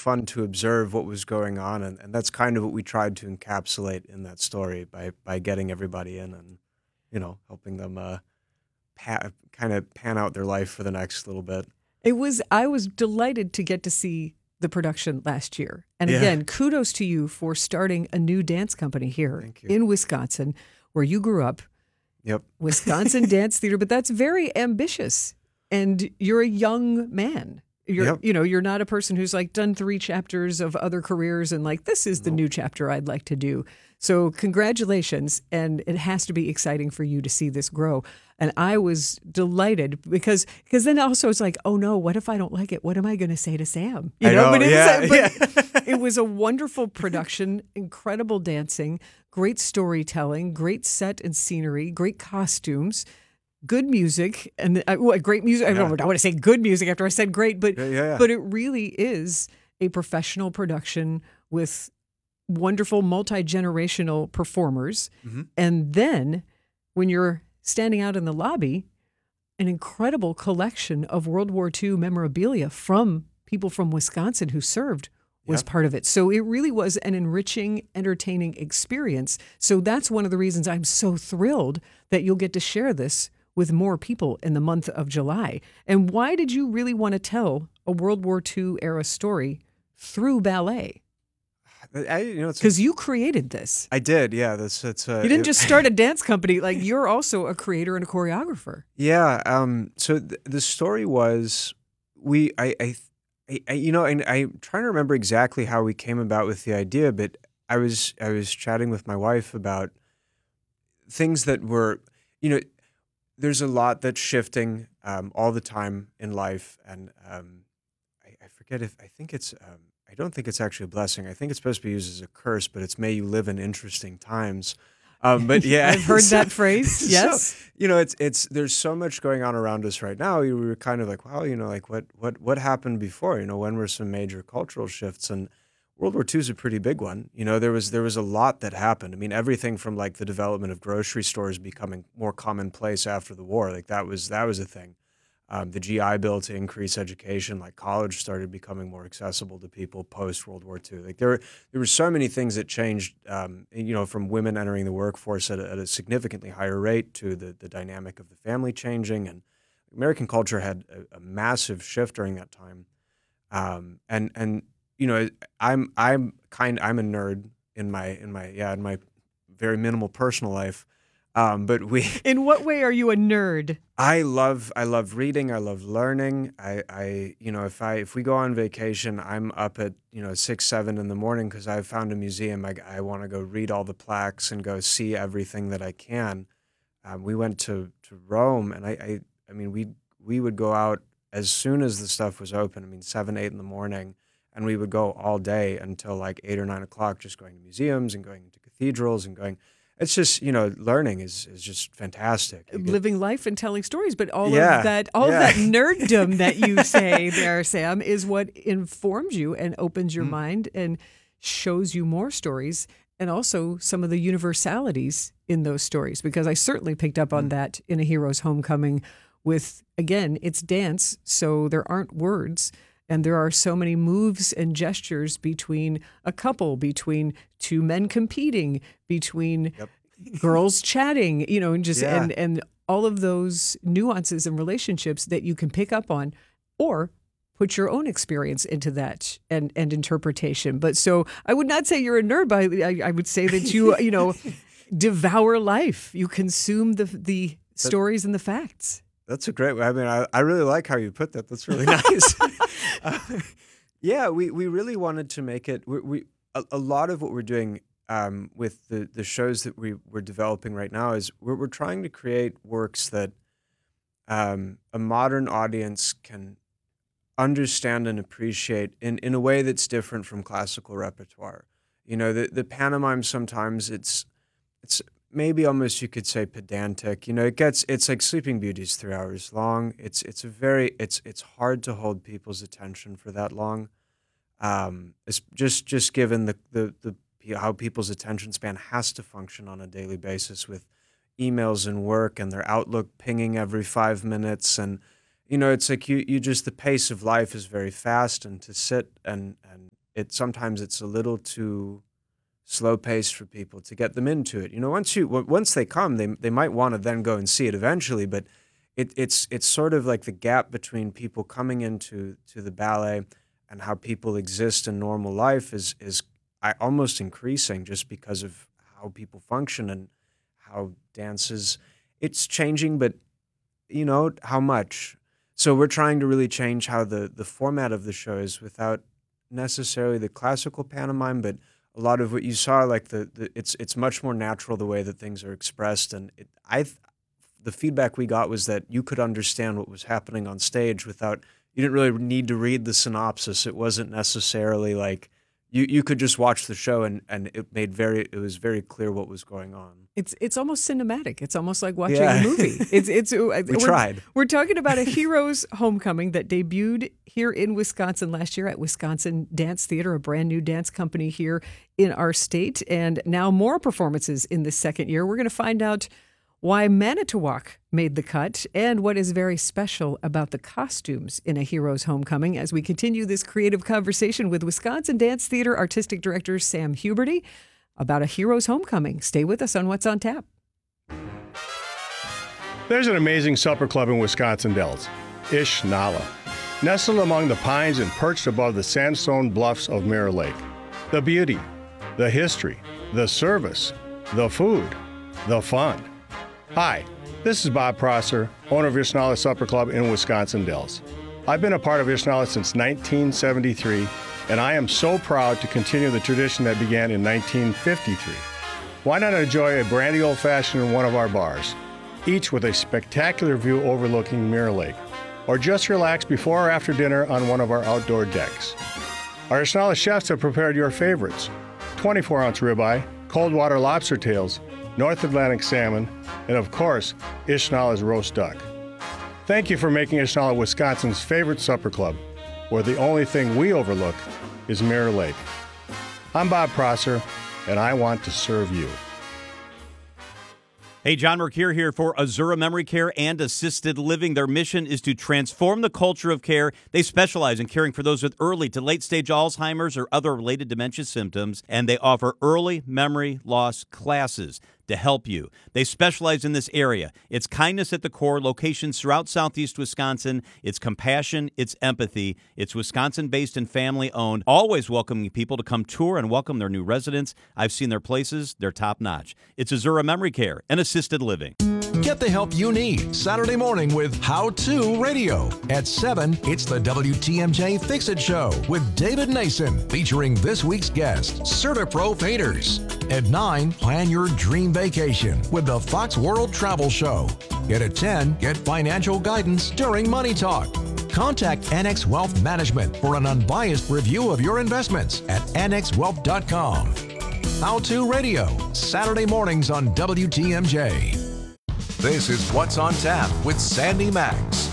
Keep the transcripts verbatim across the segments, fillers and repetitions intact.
fun to observe what was going on, and, and that's kind of what we tried to encapsulate in that story by by getting everybody in and you know helping them uh, pa- kind of pan out their life for the next little bit. It was, I was delighted to get to see the production last year. And Yeah. again, kudos to you for starting a new dance company here Thank you. in Wisconsin, where you grew up, Yep. Wisconsin Dance Theater. But that's very ambitious. And you're a young man. You're, Yep. you know, you're not a person who's like done three chapters of other careers and like, this is the new chapter I'd like to do. So congratulations. And it has to be exciting for you to see this grow. And I was delighted because because then also it's like, oh no, what if I don't like it? What am I going to say to Sam? You I know, but, it, yeah, was, but it was a wonderful production, incredible dancing, great storytelling, great set and scenery, great costumes. Good music and uh, well, great music. I don't, I don't want to say good music after I said great, but Yeah, yeah, yeah. but it really is a professional production with wonderful multi-generational performers. Mhm. And then when you're standing out in the lobby, an incredible collection of World War Two memorabilia from people from Wisconsin who served was Yep. part of it. So it really was an enriching, entertaining experience. So that's one of the reasons I'm so thrilled that you'll get to share this with more people in the month of July. And why did you really want to tell a World War Two era story through ballet? I, you know, it's Because you created this. I did, yeah. That's that's. Uh, You didn't it- just start a dance company. Like, you're also a creator and a choreographer. Yeah. Um. So th- the story was, we. I. I. I I- you know, and I'm trying to remember exactly how we came about with the idea, but I was I was chatting with my wife about things that were, you know, there's a lot that's shifting um, all the time in life, and um, I, I forget if I think it's. Um, I don't think it's actually a blessing. I think it's supposed to be used as a curse, but it's may you live in interesting times. Um, but yeah, I've heard so- that phrase. so, Yes. you know, it's it's there's so much going on around us right now. We were kind of like, wow, you know, like what what what happened before? You know, when were some major cultural shifts? And World War Two is a pretty big one. You know, there was there was a lot that happened. I mean, everything from like the development of grocery stores becoming more commonplace after the war, like that was that was a thing. Um, the G I Bill to increase education, like college started becoming more accessible to people post World War Two. Like there, there were so many things that changed. Um, you know, from women entering the workforce at a, at a significantly higher rate to the the dynamic of the family changing, and American culture had a, a massive shift during that time. Um, and and you know, I'm I'm kind I'm a nerd in my in my yeah in my very minimal personal life. Um, but we In what way are you a nerd? I love I love reading. I love learning. I, I you know if I if we go on vacation, I'm up at you know six seven in the morning because I've found a museum. I, I want to go read all the plaques and go see everything that I can. Um, we went to, to Rome, and I, I I mean we we would go out as soon as the stuff was open. I mean seven eight in the morning, and we would go all day until like eight or nine o'clock, just going to museums and going to cathedrals and going. It's just, you know, learning is, is just fantastic. You get- Living life and telling stories, but all Yeah, of that, all yeah. of that nerddom that you say there, Sam, is what informs you and opens your Mm. mind and shows you more stories, and also some of the universalities in those stories. Because I certainly picked up on Mm. that in A Hero's Homecoming. With again, it's dance, so there aren't words. And there are so many moves and gestures between a couple, between two men competing, between Yep. girls chatting, you know, and just Yeah. and and all of those nuances and relationships that you can pick up on, or put your own experience into that and and interpretation. But so I would not say you're a nerd, but I, I would say that you you know devour life. You consume the the stories and the facts. That's a great way. I mean, I, I really like how you put that. That's really nice. uh, yeah, we, we really wanted to make it. We, we a, a lot of what we're doing um, with the, the shows that we, we're developing right now is we're, we're trying to create works that um, a modern audience can understand and appreciate in, in a way that's different from classical repertoire. You know, the, the pantomime sometimes it's it's maybe almost you could say pedantic. You know, it gets it's like Sleeping Beauty's three hours long. It's it's a very it's it's hard to hold people's attention for that long. Um, it's just just given the, the the how people's attention span has to function on a daily basis with emails and work and their Outlook pinging every five minutes and you know, it's like you, you just, the pace of life is very fast, and to sit and, and it, sometimes it's a little too slow paced for people to get them into it. You know, once you, once they come, they, they might want to then go and see it eventually, but it, it's, it's sort of like the gap between people coming into, to the ballet and how people exist in normal life is, is I, almost increasing just because of how people function and how dances, it's changing, but you know, how much? So we're trying to really change how the, the format of the show is without necessarily the classical pantomime, but a lot of what you saw, like the, the it's it's much more natural the way that things are expressed. And it, I, the feedback we got was that you could understand what was happening on stage without, you didn't really need to read the synopsis. It wasn't necessarily like, You you could just watch the show and, and it made very it was very clear what was going on. It's it's almost cinematic. It's almost like watching Yeah. a movie. It's it's We we're, tried. We're talking about a Heroes Homecoming that debuted here in Wisconsin last year at Wisconsin Dance Theater, a brand new dance company here in our state, and now more performances in the second year. We're going to find out why Manitowoc made the cut and what is very special about the costumes in a Hero's Homecoming as we continue this creative conversation with Wisconsin Dance Theater Artistic Director Sam Huberty about a Hero's Homecoming. Stay with us on What's on Tap. There's an amazing supper club in Wisconsin Dells, Ish Nala, nestled among the pines and perched above the sandstone bluffs of Mirror Lake. The beauty, the history, the service, the food, the fun. Hi, this is Bob Prosser, owner of Ishnala Supper Club in Wisconsin Dells. I've been a part of Ishnala since nineteen seventy-three, and I am so proud to continue the tradition that began in nineteen fifty-three. Why not enjoy a brandy old-fashioned in one of our bars, each with a spectacular view overlooking Mirror Lake, or just relax before or after dinner on one of our outdoor decks. Our Ishnala chefs have prepared your favorites: twenty-four ounce ribeye, cold water lobster tails, North Atlantic salmon, and of course, Ishnala's roast duck. Thank you for making Ishnala Wisconsin's favorite supper club, where the only thing we overlook is Mirror Lake. I'm Bob Prosser, and I want to serve you. Hey, John Mercure here for Azura Memory Care and Assisted Living. Their mission is to transform the culture of care. They specialize in caring for those with early to late-stage Alzheimer's or other related dementia symptoms, and they offer early memory loss classes to help you. They specialize in this area. It's kindness at the core, locations throughout southeast Wisconsin. It's compassion, it's empathy. It's Wisconsin-based and family-owned, always welcoming people to come tour and welcome their new residents. I've seen their places. They're top-notch. It's Azura Memory Care and Assisted Living. Get the help you need Saturday morning with How To Radio. At seven, it's the W T M J Fix-It Show with David Nason, featuring this week's guest, CertaPro Painters. At nine, plan your dream vacation with the Fox World Travel Show. And at ten, get financial guidance during Money Talk. Contact Annex Wealth Management for an unbiased review of your investments at annex wealth dot com. How To Radio, Saturday mornings on W T M J. This is What's on Tap with Sandy Max.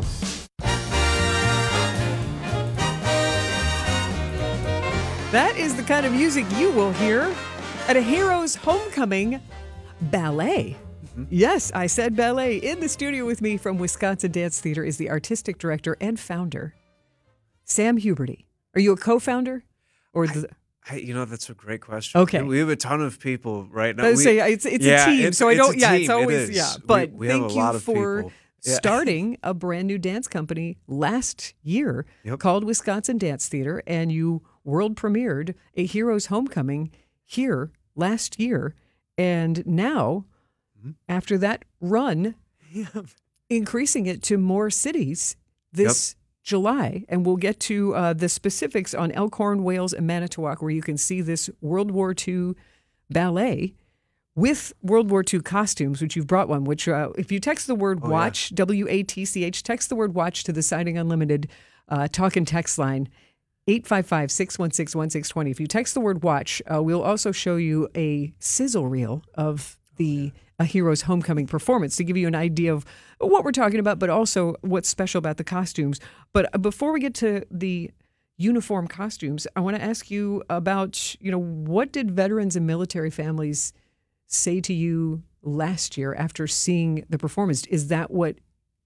That is the kind of music you will hear at a Hero's Homecoming ballet. Mm-hmm. Yes, I said ballet. In the studio with me from Wisconsin Dance Theater is the artistic director and founder, Sam Huberty. Are you a co-founder? Or the... I, you know, that's a great question. Okay. We have a ton of people right now. I We, say it's it's yeah, a team, it's, so I it's don't. a Yeah, team. it's always it is. yeah. But we, we have thank a you lot of for people. Yeah. starting a brand new dance company last year Yep. called Wisconsin Dance Theater, and you world premiered a Hero's Homecoming here last year, and now Mm-hmm. after that run, Yeah. increasing it to more cities this July. And we'll get to uh, the specifics on Elkhorn, Wales, and Manitowoc, where you can see this World War Two ballet with World War Two costumes, which you've brought one, which uh, if you text the word Oh, yeah. watch, W A T C H, text the word watch to the Siding Unlimited uh, talk and text line, eight five five, six one six, one six two zero. If you text the word watch, uh, we'll also show you a sizzle reel of the A Hero's Homecoming performance to give you an idea of what we're talking about, but also what's special about the costumes. But before we get to the uniform costumes, I want to ask you about, you know, what did veterans and military families say to you last year after seeing the performance? Is that what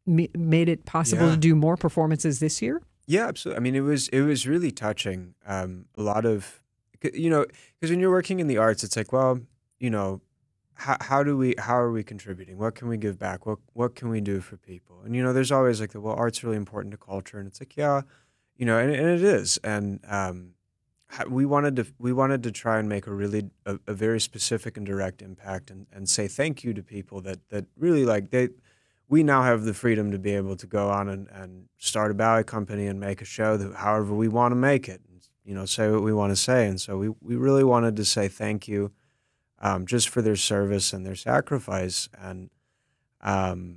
m- made it possible Yeah. to do more performances this year? Yeah, absolutely. I mean, it was it was really touching. Um, a lot of, you know, because when you're working in the arts, it's like, well, you know, how how do we how are we contributing? What can we give back? What what can we do for people? And you know, there's always like the well, art's really important to culture, and it's like, yeah, you know, and, and it is. And um, ha- we wanted to we wanted to try and make a really a, a very specific and direct impact, and, and say thank you to people that that really like they. We now have the freedom to be able to go on and, and start a ballet company and make a show that however we want to make it, and, you know, say what we want to say. And so we, we really wanted to say thank you um, just for their service and their sacrifice. And um,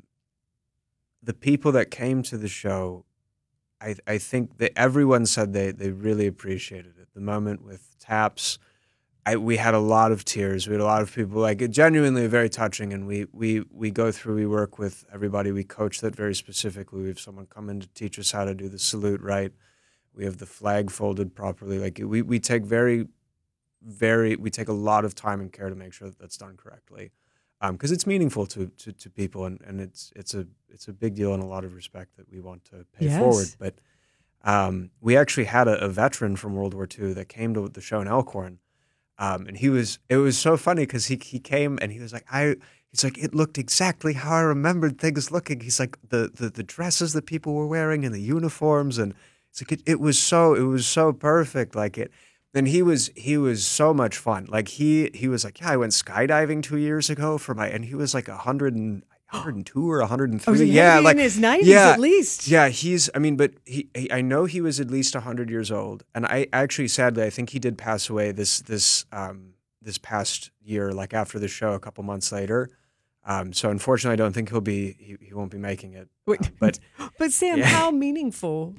the people that came to the show, I, I think that everyone said they, they really appreciated it. The moment with Taps, I, we had a lot of tears. We had a lot of people, like, it genuinely very touching. And we we we go through, we work with everybody. We coach that very specifically. We have someone come in to teach us how to do the salute right. We have the flag folded properly. Like we we take very, very, we take a lot of time and care to make sure that that's done correctly, because um, it's meaningful to, to to people, and, and it's it's a it's a big deal in a lot of respect that we want to pay Yes. forward. But um, we actually had a, a veteran from World War Two that came to the show in Elkhorn. Um, and he was, it was so funny because he, he came and he was like, I, he's like, it looked exactly how I remembered things looking. He's like, the, the, the dresses that people were wearing and the uniforms. And it's like, it, it was so, it was so perfect. Like it, and he was, he was so much fun. Like he, he was like, yeah, I went skydiving two years ago for my, and he was like a hundred and, one hundred two or one hundred Oh, three. so he Yeah. had to be like in his nineties yeah, at least. Yeah, he's, I mean, but he, he, I know he was at least one hundred years old. And I actually, sadly, I think he did pass away this, this, um, this past year, like after the show, a couple months later. Um, so unfortunately, I don't think he'll be, he, he won't be making it. Wait, Um, but but Sam, Yeah. how meaningful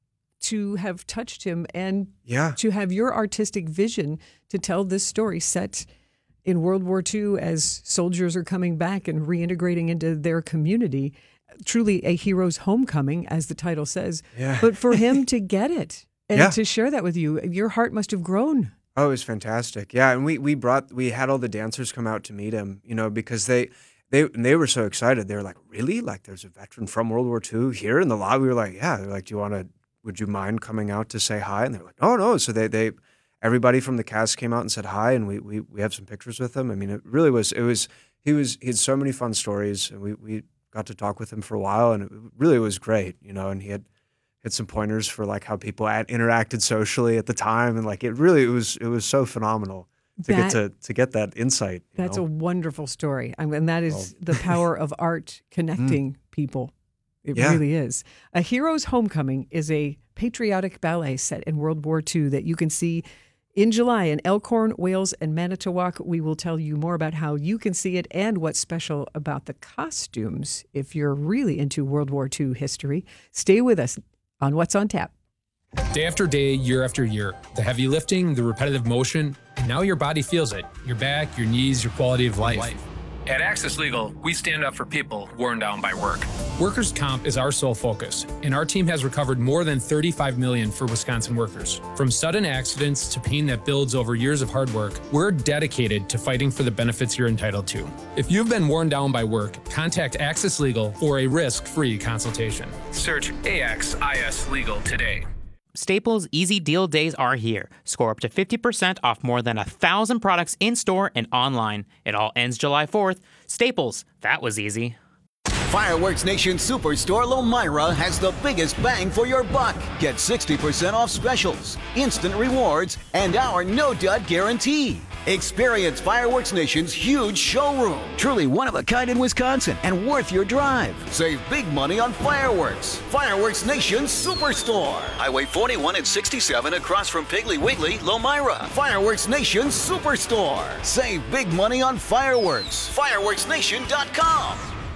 to have touched him and yeah, to have your artistic vision to tell this story set in World War Two as soldiers are coming back and reintegrating into their community. Truly a hero's homecoming, as the title says. Yeah. But for him to get it and Yeah. to share that with you, your heart must have grown. Oh, it was fantastic. Yeah, and we we brought we had all the dancers come out to meet him, you know, because they they they were so excited. They were like, "Really? Like there's a veteran from World War Two here in the lobby?" We were like, "Yeah." They're like, "Do you want to would you mind coming out to say hi?" And they're like, "Oh, no." So they they everybody from the cast came out and said hi, and we we we have some pictures with him. I mean, it really was it was he was he had so many fun stories, and we we got to talk with him for a while, and it really was great, you know, and he had had some pointers for like how people had interacted socially at the time, and like it really it was it was so phenomenal to That- get to to get that insight. you That's know? a wonderful story. I mean, and that is the power of art connecting people. It Yeah. really is. A Hero's Homecoming is a patriotic ballet set in World War Two that you can see in July in Elkhorn, Wales, and Manitowoc. We will tell you more about how you can see it and what's special about the costumes if you're really into World War Two history. Stay with us on What's on Tap. Day after day, year after year, the heavy lifting, the repetitive motion, and now your body feels it. Your back, your knees, your quality of life. At Access Legal, we stand up for people worn down by work. Workers' comp is our sole focus, and our team has recovered more than thirty-five million dollars for Wisconsin workers. From sudden accidents to pain that builds over years of hard work, we're dedicated to fighting for the benefits you're entitled to. If you've been worn down by work, contact Access Legal for a risk-free consultation. Search A X I S Legal today. Staples Easy Deal Days are here. Score up to fifty percent off more than a thousand products in-store and online. It all ends July fourth. Staples, that was easy. Fireworks Nation Superstore Lomira has the biggest bang for your buck. Get sixty percent off specials, instant rewards, and our no-dud guarantee. Experience Fireworks Nation's huge showroom. Truly one of a kind in Wisconsin and worth your drive. Save big money on fireworks. Fireworks Nation Superstore. Highway forty-one and sixty-seven across from Piggly Wiggly, Lomira. Fireworks Nation Superstore. Save big money on fireworks. fireworks nation dot com.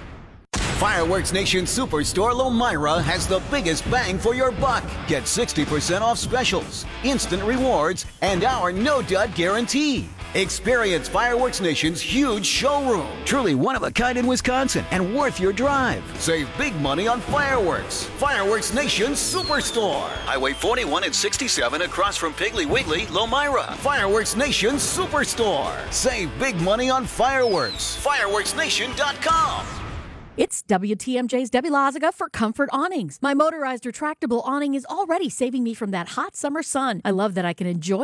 Fireworks Nation Superstore Lomira has the biggest bang for your buck. Get sixty percent off specials, instant rewards, and our no-dud guarantee. Experience Fireworks Nation's huge showroom. Truly one of a kind in Wisconsin and worth your drive. Save big money on fireworks. Fireworks Nation Superstore. Highway forty-one and sixty-seven across from Piggly Wiggly, Lomira. Fireworks Nation Superstore. Save big money on fireworks. fireworks nation dot com. It's W T M J's Debbie Loziga for Comfort Awnings. My motorized retractable awning is already saving me from that hot summer sun. I love that I can enjoy